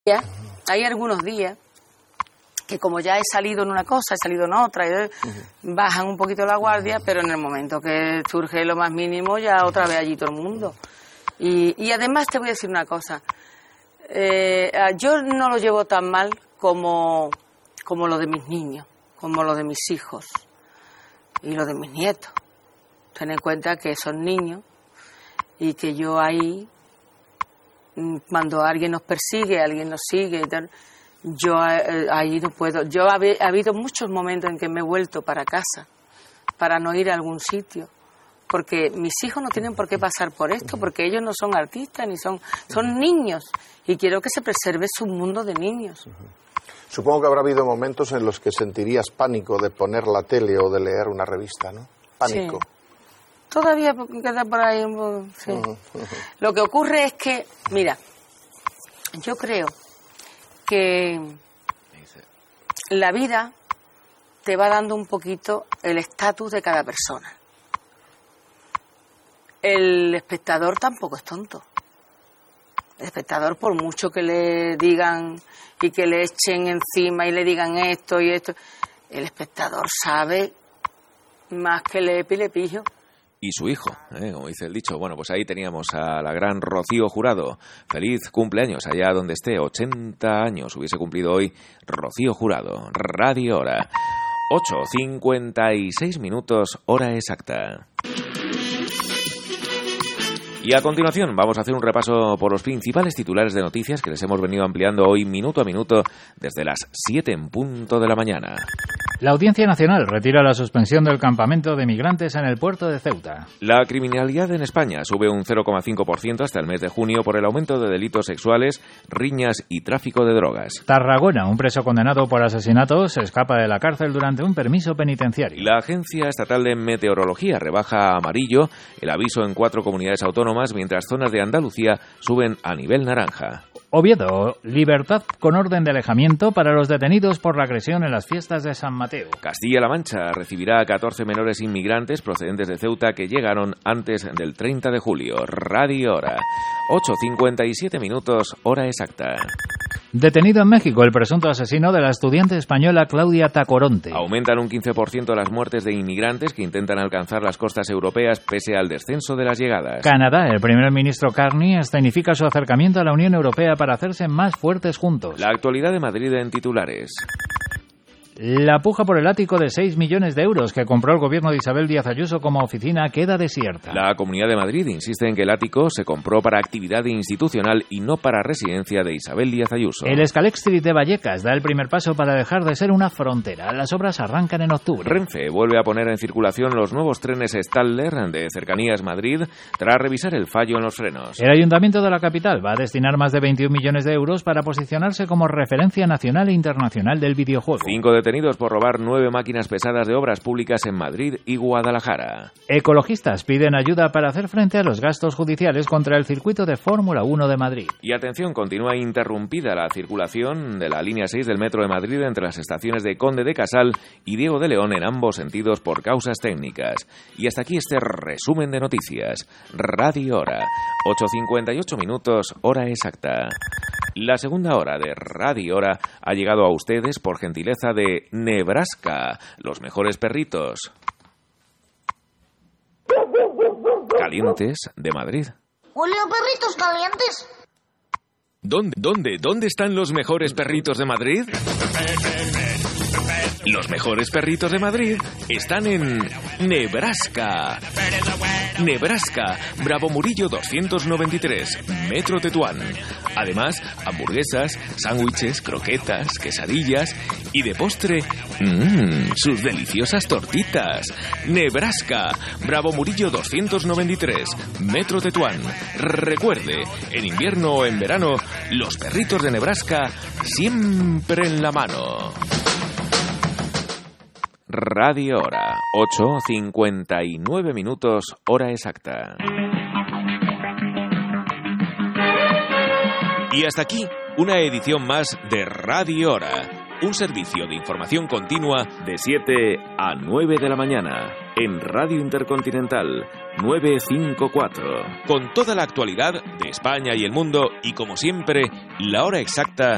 Hay algunos días que como ya he salido en una cosa, he salido en otra, bajan un poquito la guardia, pero en el momento que surge lo más mínimo, ya otra vez allí todo el mundo. Y además te voy a decir una cosa, yo no lo llevo tan mal como lo de mis niños, como lo de mis hijos y lo de mis nietos. Ten en cuenta que son niños y que yo ahí, cuando alguien nos persigue, alguien nos sigue y tal, yo ahí no puedo. Yo ha habido muchos momentos en que me he vuelto para casa para no ir a algún sitio, porque mis hijos no tienen por qué pasar por esto, porque ellos no son artistas ni son niños, y quiero que se preserve su mundo de niños. Supongo que habrá habido momentos en los que sentirías pánico de poner la tele o de leer una revista, ¿no? Pánico. Sí. Todavía queda por ahí un poco, sí. Lo que ocurre es que, mira, yo creo que la vida te va dando un poquito el estatus de cada persona. El espectador tampoco es tonto. El espectador, por mucho que le digan y que le echen encima y le digan esto y esto, el espectador sabe más que Lepe y Lepillo. Y su hijo, como dice el dicho. Bueno, pues ahí teníamos a la gran Rocío Jurado. Feliz cumpleaños allá donde esté. 80 años hubiese cumplido hoy Rocío Jurado. Radio Hora. 8:56 minutos, hora exacta. Y a continuación vamos a hacer un repaso por los principales titulares de noticias que les hemos venido ampliando hoy minuto a minuto desde las 7 en punto de la mañana. La Audiencia Nacional retira la suspensión del campamento de migrantes en el puerto de Ceuta. La criminalidad en España sube un 0,5% hasta el mes de junio por el aumento de delitos sexuales, riñas y tráfico de drogas. Tarragona, un preso condenado por asesinato, se escapa de la cárcel durante un permiso penitenciario. La Agencia Estatal de Meteorología rebaja a amarillo el aviso en 4 comunidades autónomas, mientras zonas de Andalucía suben a nivel naranja. Oviedo, libertad con orden de alejamiento para los detenidos por la agresión en las fiestas de San Mateo. Castilla-La Mancha recibirá a 14 menores inmigrantes procedentes de Ceuta que llegaron antes del 30 de julio. Radio Hora. 8:57 minutos, hora exacta. Detenido en México el presunto asesino de la estudiante española Claudia Tacoronte. Aumentan un 15% las muertes de inmigrantes que intentan alcanzar las costas europeas pese al descenso de las llegadas. Canadá, el primer ministro Carney escenifica su acercamiento a la Unión Europea para hacerse más fuertes juntos. La actualidad de Madrid en titulares. La puja por el ático de 6 millones de euros que compró el gobierno de Isabel Díaz Ayuso como oficina queda desierta. La Comunidad de Madrid insiste en que el ático se compró para actividad institucional y no para residencia de Isabel Díaz Ayuso. El Scalextric de Vallecas da el primer paso para dejar de ser una frontera. Las obras arrancan en octubre. Renfe vuelve a poner en circulación los nuevos trenes Stadler de Cercanías Madrid tras revisar el fallo en los frenos. El Ayuntamiento de la capital va a destinar más de 21 millones de euros para posicionarse como referencia nacional e internacional del videojuego. 5 detenidos por robar 9 máquinas pesadas de obras públicas en Madrid y Guadalajara. Ecologistas piden ayuda para hacer frente a los gastos judiciales contra el circuito de Fórmula 1 de Madrid. Y atención, continúa interrumpida la circulación de la línea 6 del Metro de Madrid entre las estaciones de Conde de Casal y Diego de León en ambos sentidos por causas técnicas. Y hasta aquí este resumen de noticias. Radio Hora. 8:58 minutos, hora exacta. La segunda hora de Radio Hora ha llegado a ustedes por gentileza de Nebraska, los mejores perritos calientes de Madrid. ¡Hola, perritos calientes! ¿Dónde están los mejores perritos de Madrid? Los mejores perritos de Madrid están en Nebraska. Nebraska, Bravo Murillo 293, Metro Tetuán. Además, hamburguesas, sándwiches, croquetas, quesadillas y de postre, sus deliciosas tortitas. Nebraska, Bravo Murillo 293, Metro Tetuán. Recuerde, en invierno o en verano, los perritos de Nebraska siempre en la mano. Radio Hora, 8:59 minutos, hora exacta. Y hasta aquí, una edición más de Radio Hora, un servicio de información continua de 7 a 9 de la mañana, en Radio Intercontinental 954, con toda la actualidad de España y el mundo y, como siempre, la hora exacta